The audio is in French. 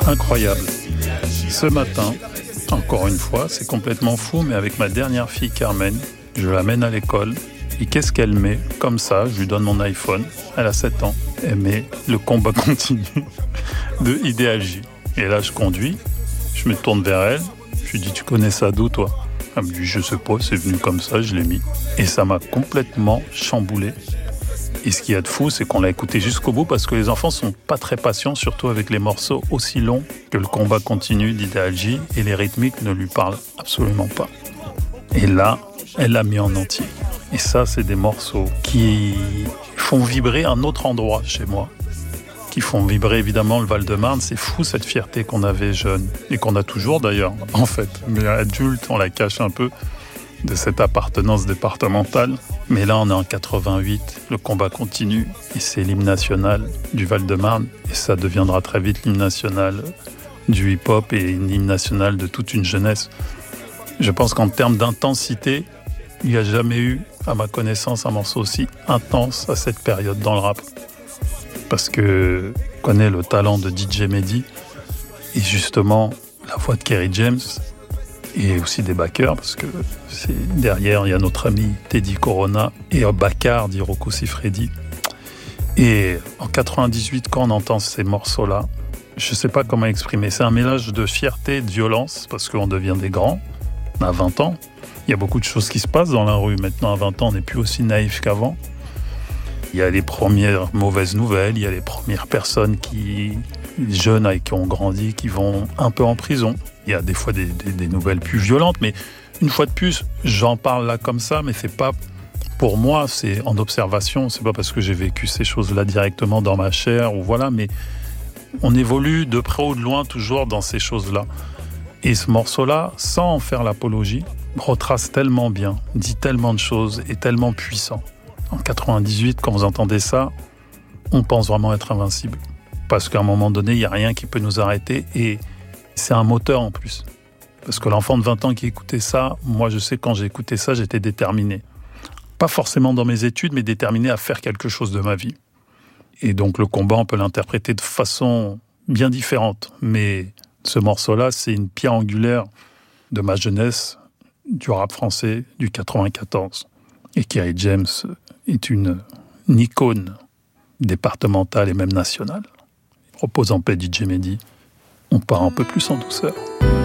incroyable. Ce matin, encore une fois, c'est complètement fou, mais avec ma dernière fille Carmen, je l'amène à l'école. Et qu'est-ce qu'elle met? Comme ça, je lui donne mon iPhone, elle a 7 ans, elle met le combat continu de Idéal J. Et là, je conduis, je me tourne vers elle, je lui dis, tu connais ça d'où toi? Elle me dit, je sais pas, c'est venu comme ça, je l'ai mis. Et ça m'a complètement chamboulé. Et ce qu'il y a de fou, c'est qu'on l'a écouté jusqu'au bout parce que les enfants sont pas très patients, surtout avec les morceaux aussi longs que le combat continu d'Idéal J, et les rythmiques ne lui parlent absolument pas. Et là, elle l'a mis en entier. Et ça, c'est des morceaux qui font vibrer un autre endroit chez moi, qui font vibrer évidemment le Val-de-Marne. C'est fou cette fierté qu'on avait jeune, et qu'on a toujours d'ailleurs, en fait. Mais adulte, on la cache un peu de cette appartenance départementale. Mais là, on est en 88, le combat continue, et c'est l'hymne national du Val-de-Marne. Et ça deviendra très vite l'hymne national du hip-hop et l'hymne national de toute une jeunesse. Je pense qu'en termes d'intensité, il n'y a jamais eu, à ma connaissance, un morceau aussi intense à cette période dans le rap. Parce que je connais le talent de DJ Mehdi et justement la voix de Kerry James et aussi des backers, parce que derrière, il y a notre ami Teddy Corona et Bakar d'Hiroko Sifredi. Et en 98, quand on entend ces morceaux-là, je ne sais pas comment exprimer. C'est un mélange de fierté et de violence, parce qu'on devient des grands. On a 20 ans. Il y a beaucoup de choses qui se passent dans la rue. Maintenant, à 20 ans, on n'est plus aussi naïf qu'avant. Il y a les premières mauvaises nouvelles, il y a les premières personnes jeunes avec qui on grandit, qui vont un peu en prison. Il y a des fois des nouvelles plus violentes, mais une fois de plus, j'en parle là comme ça, mais c'est pas pour moi, c'est en observation. C'est pas parce que j'ai vécu ces choses-là directement dans ma chair, ou voilà, mais on évolue de près ou de loin toujours dans ces choses-là. Et ce morceau-là, sans en faire l'apologie, retrace tellement bien, dit tellement de choses, est tellement puissant. En 98, quand vous entendez ça, on pense vraiment être invincible. Parce qu'à un moment donné, il n'y a rien qui peut nous arrêter, et c'est un moteur en plus. Parce que l'enfant de 20 ans qui écoutait ça, moi je sais quand j'ai écouté ça, j'étais déterminé. Pas forcément dans mes études, mais déterminé à faire quelque chose de ma vie. Et donc le combat, on peut l'interpréter de façon bien différente. Mais ce morceau-là, c'est une pierre angulaire de ma jeunesse, du rap français du 94. Et Kerry James est une icône départementale et même nationale. Repose en paix, DJ Mehdi. On part un peu plus en douceur.